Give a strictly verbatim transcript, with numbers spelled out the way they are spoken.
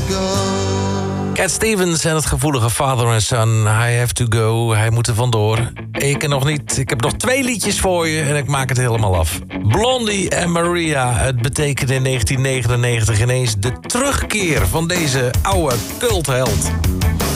Cat Stevens en het gevoelige Father and Son. I have to go, hij moet er vandoor. Ik nog niet, ik heb nog twee liedjes voor je en ik maak het helemaal af. Blondie en Maria, het betekende in negentien negenennegentig ineens de terugkeer van deze oude cultheld.